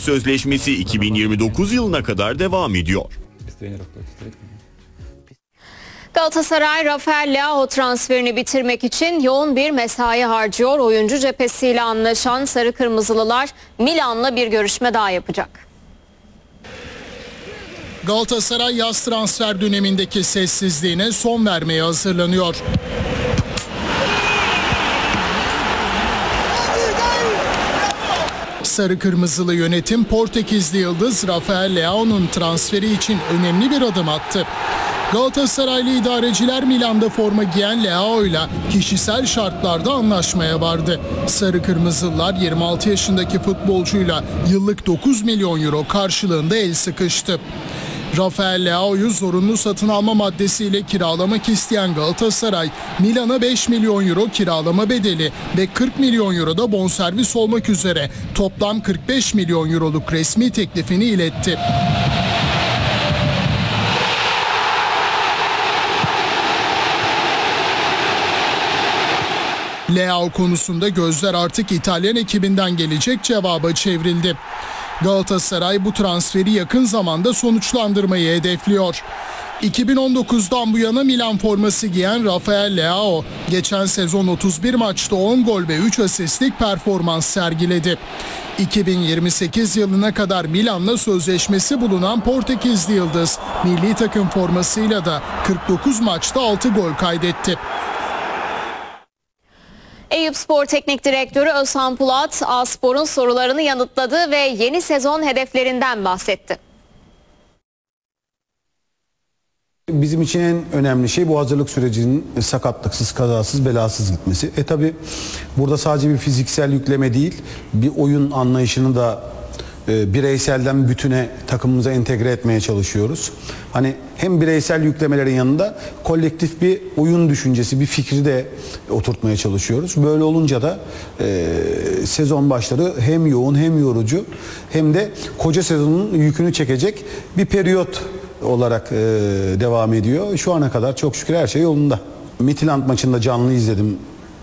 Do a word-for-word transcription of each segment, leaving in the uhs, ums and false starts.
Sözleşmesi iki bin yirmi dokuz yılına kadar devam ediyor. Galatasaray, Rafael Leao transferini bitirmek için yoğun bir mesai harcıyor. Oyuncu cephesiyle anlaşan Sarı Kırmızılılar Milan'la bir görüşme daha yapacak. Galatasaray yaz transfer dönemindeki sessizliğine son vermeye hazırlanıyor. Sarı Kırmızılı yönetim Portekizli yıldız Rafael Leao'nun transferi için önemli bir adım attı. Galatasaraylı idareciler Milan'da forma giyen Leao'yla kişisel şartlarda anlaşmaya vardı. Sarı Kırmızılılar yirmi altı yaşındaki futbolcuyla yıllık dokuz milyon euro karşılığında el sıkıştı. Rafael Leao'yu zorunlu satın alma maddesiyle kiralamak isteyen Galatasaray, Milan'a beş milyon euro kiralama bedeli ve kırk milyon euro da bonservis olmak üzere toplam kırk beş milyon euroluk resmi teklifini iletti. Leao konusunda gözler artık İtalyan ekibinden gelecek cevaba çevrildi. Galatasaray bu transferi yakın zamanda sonuçlandırmayı hedefliyor. iki bin on dokuzdan bu yana Milan forması giyen Rafael Leao, geçen sezon otuz bir maçta on gol ve üç asistlik performans sergiledi. iki bin yirmi sekiz yılına kadar Milan'la sözleşmesi bulunan Portekizli yıldız, milli takım formasıyla da kırk dokuz maçta altı gol kaydetti. Eyüpspor Teknik Direktörü Özhan Pulat, A-Spor'un sorularını yanıtladı ve yeni sezon hedeflerinden bahsetti. Bizim için en önemli şey bu hazırlık sürecinin sakatlıksız, kazasız, belasız gitmesi. E tabi burada sadece bir fiziksel yükleme değil, bir oyun anlayışını da e, bireyselden bütüne takımımıza entegre etmeye çalışıyoruz. Hani hem bireysel yüklemelerin yanında kolektif bir oyun düşüncesi, bir fikri de oturtmaya çalışıyoruz. Böyle olunca da e, sezon başları hem yoğun hem yorucu hem de koca sezonun yükünü çekecek bir periyot olarak e, devam ediyor. Şu ana kadar çok şükür her şey yolunda. Midtjylland maçında canlı izledim.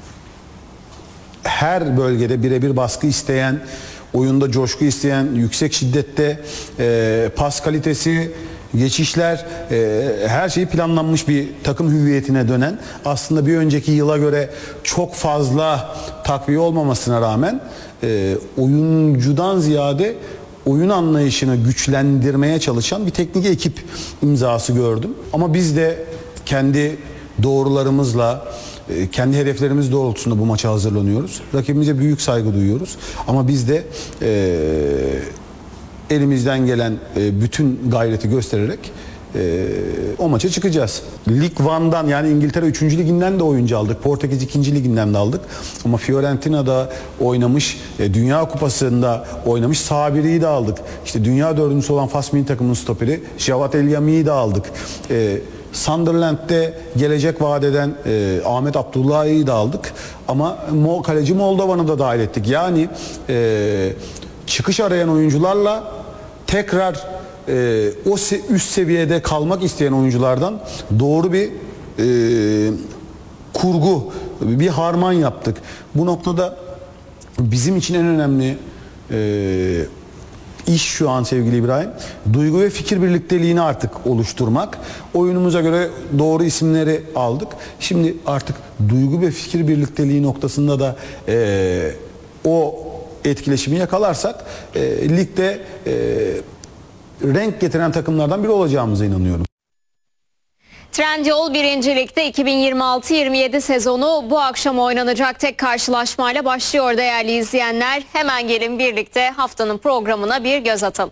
Her bölgede birebir baskı isteyen, oyunda coşku isteyen, yüksek şiddette e, pas kalitesi, geçişler, e, her şeyi planlanmış bir takım hüviyetine dönen, aslında bir önceki yıla göre çok fazla takviye olmamasına rağmen e, oyuncudan ziyade oyun anlayışını güçlendirmeye çalışan bir teknik ekip imzası gördüm. Ama biz de kendi doğrularımızla, kendi hedeflerimiz doğrultusunda bu maça hazırlanıyoruz. Rakibimize büyük saygı duyuyoruz. Ama biz de e, elimizden gelen e, bütün gayreti göstererek e, o maça çıkacağız. Lig One'dan, yani İngiltere üçüncü liginden de oyuncu aldık. Portekiz ikinci liginden de aldık. Ama Fiorentina'da oynamış, e, Dünya Kupası'nda oynamış Sabiri'yi de aldık. İşte dünya dördüncüsü olan Fas milli takımının stoperi Javad El-Yami'yi de aldık. E, Sunderland'de gelecek vaat eden e, Ahmet Abdullah'ı da aldık. Ama Mo, kaleci Moldovan'ı da dahil ettik. Yani e, çıkış arayan oyuncularla tekrar e, o se üst seviyede kalmak isteyen oyunculardan doğru bir e, kurgu, bir harman yaptık. Bu noktada bizim için en önemli e, İş şu an sevgili İbrahim, duygu ve fikir birlikteliğini artık oluşturmak. Oyunumuza göre doğru isimleri aldık. Şimdi artık duygu ve fikir birlikteliği noktasında da e, o etkileşimi yakalarsak e, ligde e, renk getiren takımlardan biri olacağımıza inanıyorum. Trendyol birincilikte iki bin yirmi altı yirmi yedi sezonu bu akşam oynanacak tek karşılaşmayla başlıyor değerli izleyenler. Hemen gelin birlikte haftanın programına bir göz atalım.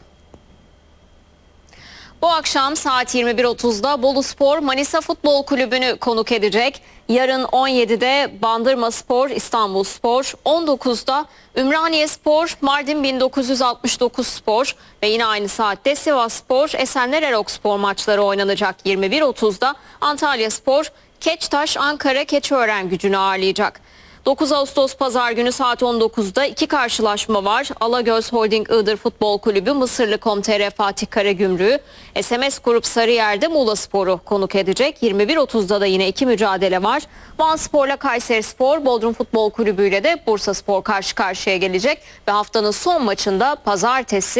Bu akşam saat yirmi bir otuzda Boluspor Manisa Futbol Kulübü'nü konuk edecek. Yarın on yedide Bandırmaspor İstanbulspor, on dokuzda Ümraniyespor Mardin bin dokuz yüz altmış dokuz Spor ve yine aynı saatte Sivasspor Esenler Erokspor maçları oynanacak. yirmi bir otuzda Antalyaspor Keçtaş Ankara Keçiören Gücü'nü ağırlayacak. dokuz Ağustos Pazar günü saat on dokuzda iki karşılaşma var. Alagöz Holding Iğdır Futbol Kulübü Mısırlı Com.tr Fatih Karagümrük'ü, S M S Grup Sarıyer'de Muğlaspor'u konuk edecek. yirmi bir otuzda da yine iki mücadele var. Vanspor'la Kayserispor, Bodrum Futbol Kulübü ile de Bursaspor karşı karşıya gelecek ve haftanın son maçında pazartesi